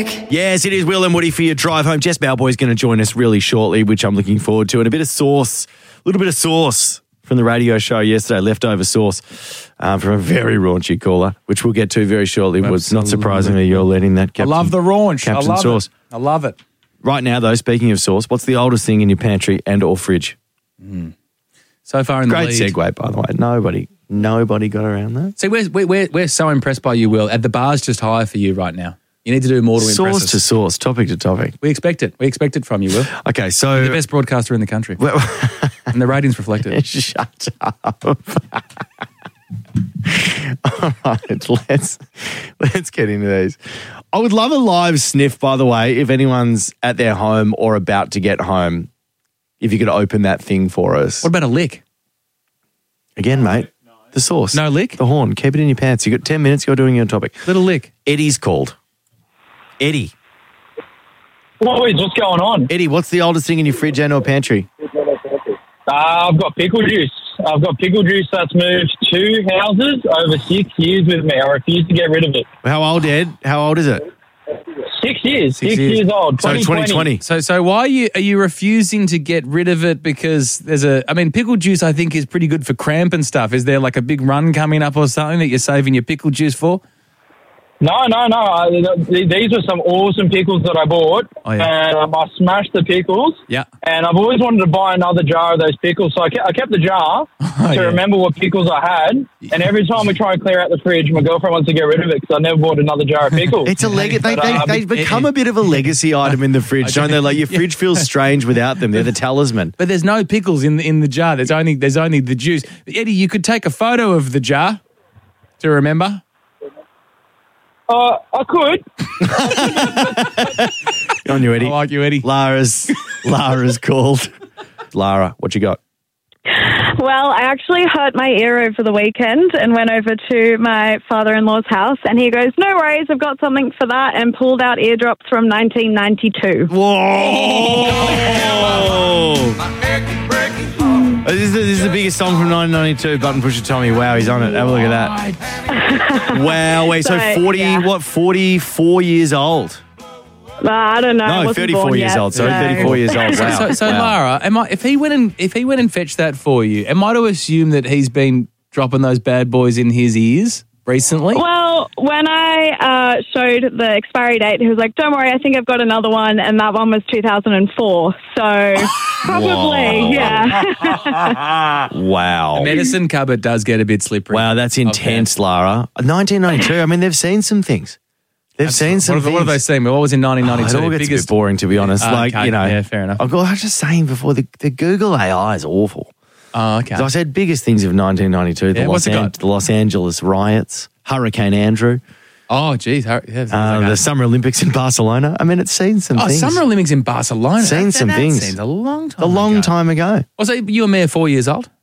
Yes, it is Will and Woody for your drive home. Jess Malboy's going to join us really shortly, which I'm looking forward to. And a little bit of sauce from the radio show yesterday, leftover sauce from a very raunchy caller, which we'll get to very shortly. Was not surprisingly, you're letting that Captain. I love the raunch. Captain Sauce. I love it. Right now, though, speaking of sauce, what's the oldest thing in your pantry and or fridge? So far in the Great lead. segue, by the way. Nobody got around that. See, we're so impressed by you, Will. The bar's just higher for you right now. You need to do more to impress us. Sauce to sauce, topic to topic. We expect it. We expect it from you, Will. Okay, so... You're the best broadcaster in the country. And the ratings reflect it. Shut up. All right, let's get into these. I would love a live sniff, by the way, if anyone's at their home or about to get home, if you could open that thing for us. What about a lick? Again, mate, the sauce. No lick? The horn. Keep it in your pants. You got 10 minutes, you're doing your topic. Little lick. Eddie's called. Eddie. What's going on? Eddie, what's the oldest thing in your fridge and or pantry? I've got pickle juice. I've got pickle juice that's moved 2 houses over 6 years with me. I refuse to get rid of it. How old, Ed? How old is it? 6 years. 6 years old. So 2020. So why are you refusing to get rid of it? Because pickle juice I think is pretty good for cramp and stuff. Is there like a big run coming up or something that you're saving your pickle juice for? No. These were some awesome pickles that I bought. Oh, yeah. And I smashed the pickles. Yeah. And I've always wanted to buy another jar of those pickles. So I kept the jar to remember what pickles I had. And every time we try and clear out the fridge, my girlfriend wants to get rid of it because I never bought another jar of pickles. It's a they become a bit of a legacy item in the fridge, don't they? Like your fridge feels strange without them. They're the talisman. But there's no pickles in the jar. There's only the juice. Eddie, you could take a photo of the jar to remember. I could. Good on you, Eddie. I like you, Eddie. Lara's called. Lara, what you got? Well, I actually hurt my ear over the weekend and went over to my father-in-law's house, and he goes, "No worries, I've got something for that," and pulled out eardrops from 1992. Whoa! This is the biggest song from 1992, Button Pusher Tommy. Wow, he's on it. Have a look at that. Wow, wait, so 44 years old? I don't know. No, 34 years old. Sorry, 34 years old. Wow. So wow. Lara, if he went and fetched that for you, am I to assume that he's been dropping those bad boys in his ears recently? Well, when I showed the expiry date, he was like, "Don't worry, I think I've got another one," and that one was 2004. So probably, yeah. Wow. The medicine cupboard does get a bit slippery. Wow, that's intense, Lara. 1992, I mean, they've seen some things. They've seen some things. What have they seen? What was in 1992? It all gets a bit boring, to be honest. Okay, yeah, fair enough. I was just saying before, the Google AI is awful. Oh, okay. So I said biggest things of 1992, the Los Angeles riots, Hurricane Andrew. Oh, geez. The Summer Olympics in Barcelona. I mean, it's seen some things. Summer Olympics in Barcelona. Seen some things. That seems a long time time ago. Oh, so you were Mayor 4 years old?